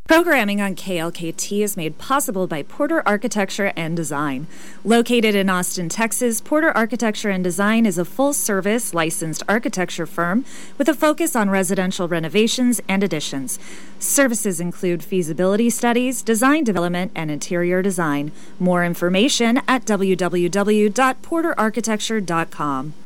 Programming on KLKT is made possible by Porter Architecture and Design. Located in Austin, Texas, Porter Architecture and Design is a full-service licensed architecture firm with a focus on residential renovations and additions. Services include feasibility studies, design development, and interior design. More information at www.porterarchitecture.com.